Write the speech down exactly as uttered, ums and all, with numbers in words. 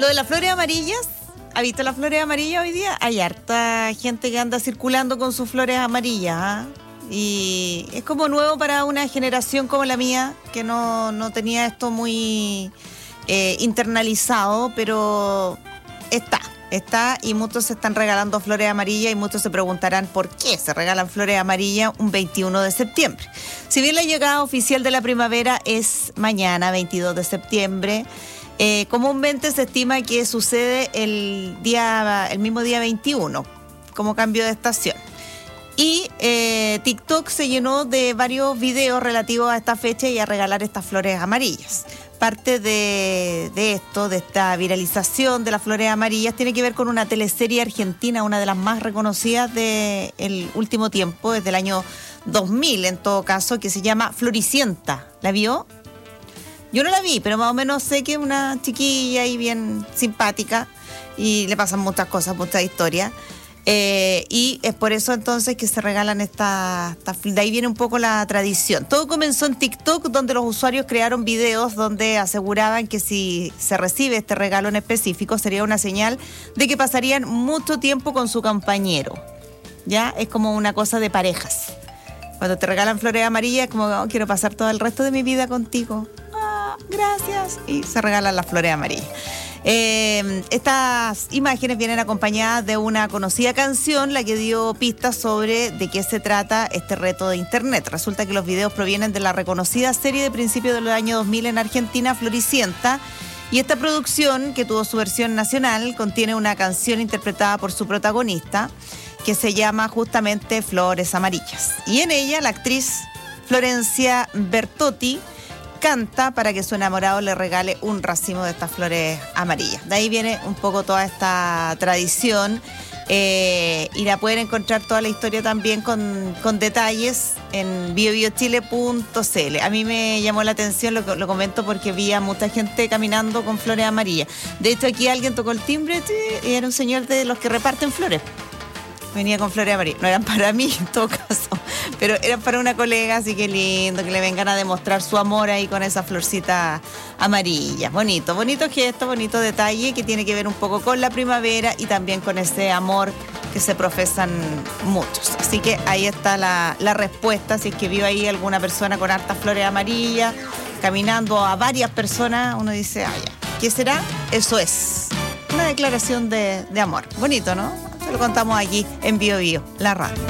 Lo de las flores amarillas, ¿ha visto las flores amarillas hoy día? Hay harta gente que anda circulando con sus flores amarillas, ¿ah? Y es como nuevo para una generación como la mía, que no, no tenía esto muy eh, internalizado, pero está, está y muchos se están regalando flores amarillas y muchos se preguntarán por qué se regalan flores amarillas un veintiuno de septiembre. Si bien la llegada oficial de la primavera es mañana, veintidós de septiembre, eh, comúnmente se estima que sucede el, día, el mismo día veintiuno, como cambio de estación. Y eh, TikTok se llenó de varios videos relativos a esta fecha y a regalar estas flores amarillas. Parte de, de esto, de esta viralización de las flores amarillas, tiene que ver con una teleserie argentina, una de las más reconocidas del último tiempo, desde el año dos mil en todo caso, que se llama Floricienta. ¿La vio? Yo no la vi, pero más o menos sé que es una chiquilla y bien simpática y le pasan muchas cosas, muchas historias. Eh, y es por eso entonces que se regalan estas, esta, de ahí viene un poco la tradición. Todo comenzó en TikTok, donde los usuarios crearon videos donde aseguraban que si se recibe este regalo en específico sería una señal de que pasarían mucho tiempo con su compañero. Ya es como una cosa de parejas. Cuando te regalan flores amarillas es como, oh, quiero pasar todo el resto de mi vida contigo. Ah, gracias. Y se regalan las flores amarillas. Eh, estas imágenes vienen acompañadas de una conocida canción, la que dio pistas sobre de qué se trata este reto de internet. Resulta que los videos provienen de la reconocida serie de principios del año dos mil en Argentina, Floricienta, y esta producción, que tuvo su versión nacional, contiene una canción interpretada por su protagonista, que se llama justamente Flores Amarillas. Y en ella la actriz Florencia Bertotti canta para que su enamorado le regale un racimo de estas flores amarillas. De ahí viene un poco toda esta tradición eh, y la pueden encontrar toda la historia también con, con detalles en bio bio chile punto c l. A mí me llamó la atención, lo, lo comento porque vi a mucha gente caminando con flores amarillas. De hecho, aquí alguien tocó el timbre y era un señor de los que reparten flores. Venía con flores amarillas. No eran para mí en todo caso, pero eran para una colega, así que lindo que le vengan a demostrar su amor ahí con esa florcita amarilla. Bonito, bonito gesto, bonito detalle que tiene que ver un poco con la primavera y también con ese amor que se profesan muchos. Así que ahí está la, la respuesta. Si es que vio ahí alguna persona con hartas flores amarillas, caminando a varias personas, uno dice, ah, ya, ¿qué será? Eso es una declaración de, de amor. Bonito, ¿no? Se lo contamos aquí en Bio Bio, la radio.